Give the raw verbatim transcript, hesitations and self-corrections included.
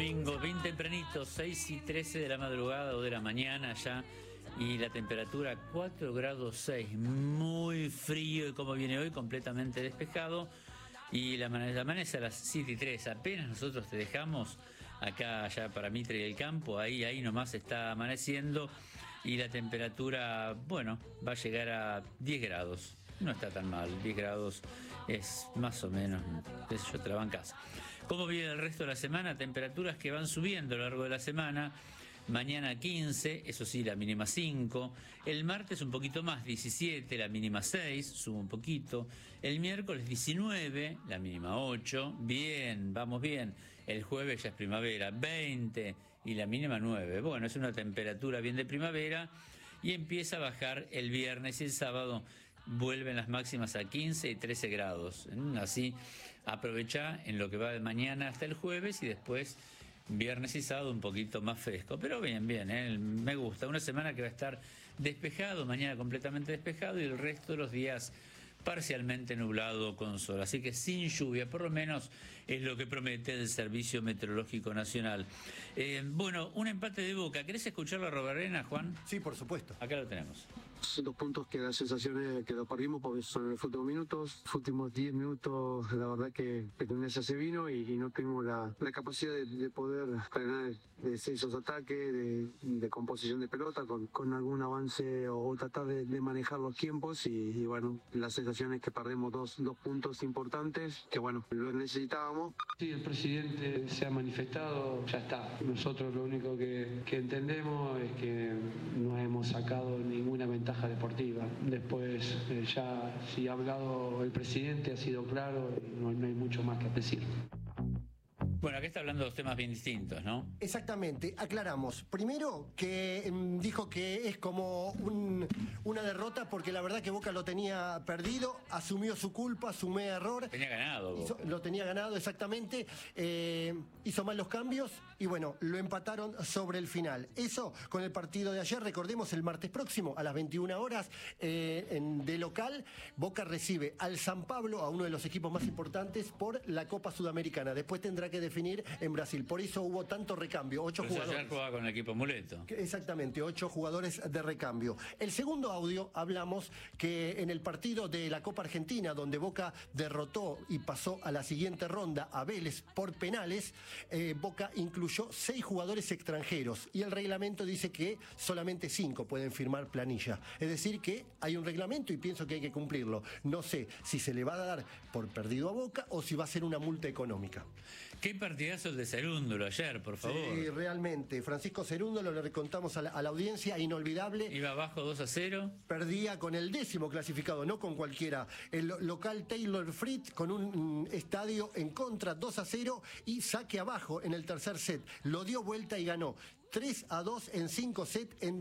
domingo, bien tempranito, seis y trece de la madrugada o de la mañana ya, y la temperatura cuatro grados seis, muy frío, y como viene hoy, completamente despejado, y la amanece, amanece a las siete y tres, apenas nosotros te dejamos acá ya para Mitre y el Campo, ahí, ahí nomás está amaneciendo, y la temperatura, bueno, va a llegar a diez grados. No está tan mal, diez grados es más o menos, qué sé yo, te la bancás. ¿Cómo viene el resto de la semana? Temperaturas que van subiendo a lo largo de la semana. Mañana quince, eso sí, la mínima cinco. El martes un poquito más, diecisiete, la mínima seis, sube un poquito. El miércoles diecinueve, la mínima ocho. Bien, vamos bien. El jueves ya es primavera, veinte y la mínima nueve. Bueno, es una temperatura bien de primavera y empieza a bajar el viernes y el sábado. Vuelven las máximas a quince y trece grados. Así aprovecha en lo que va de mañana hasta el jueves y después viernes y sábado un poquito más fresco. Pero bien, bien, ¿eh? Me gusta. Una semana que va a estar despejado, mañana completamente despejado y el resto de los días parcialmente nublado con sol. Así que sin lluvia, por lo menos es lo que promete el Servicio Meteorológico Nacional. Eh, bueno, un empate de Boca. ¿Querés escucharlo a Robarena, Juan? Sí, por supuesto. Acá lo tenemos. Dos puntos que las sensaciones que lo perdimos porque son en los últimos minutos. Los últimos diez minutos, la verdad que Petronesia se vino y, y no tuvimos la, la capacidad de, de poder frenar de esos ataques, de, de composición de pelota, con, con algún avance o, o tratar de, de manejar los tiempos. Y, y bueno, la sensación es que perdemos dos, dos puntos importantes que, bueno, lo necesitábamos. Sí, el presidente se ha manifestado, ya está. Nosotros lo único que, que entendemos es que no hemos sacado ninguna ventaja deportiva. Después eh, ya si ha hablado el presidente, ha sido claro, no, no hay mucho más que decir. Bueno, acá está hablando de dos temas bien distintos, ¿no? Exactamente, aclaramos. Primero que mm, dijo que es como un, una derrota porque la verdad que Boca lo tenía perdido, asumió su culpa, asumió error. Tenía ganado. Hizo, lo tenía ganado, exactamente. Eh, hizo mal los cambios y bueno, lo empataron sobre el final. Eso con el partido de ayer, recordemos el martes próximo a las veintiuna horas eh, en, de local, Boca recibe al San Pablo, a uno de los equipos más importantes por la Copa Sudamericana. Después tendrá que definir en Brasil. Por eso hubo tanto recambio, ocho Entonces, jugadores. ayer jugaba con el equipo Muleto. Exactamente, ocho jugadores de recambio. El segundo audio, hablamos que en el partido de la Copa Argentina, donde Boca derrotó y pasó a la siguiente ronda a Vélez por penales, eh, Boca incluyó seis jugadores extranjeros y el reglamento dice que solamente cinco pueden firmar planilla. Es decir que hay un reglamento y pienso que hay que cumplirlo. No sé si se le va a dar por perdido a Boca o si va a ser una multa económica. Qué partidazo el de Cerúndolo ayer, por favor. Sí, realmente. Francisco Cerúndolo, le recontamos a la, a la audiencia, inolvidable. Iba abajo dos a cero. Perdía con el décimo clasificado, no con cualquiera. El local Taylor Fritz con un mm, estadio en contra, dos a cero, y saque abajo en el tercer set. Lo dio vuelta y ganó tres a dos en cinco sets en